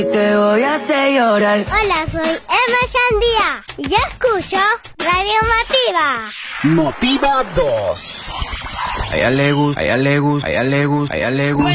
Te voy a hacer llorar. Hola, soy Emma Sandía y yo escucho Radio Motiva. Motiva 2. A ella le gusta, a ella le gusta, a ella le gusta, a ella le gusta.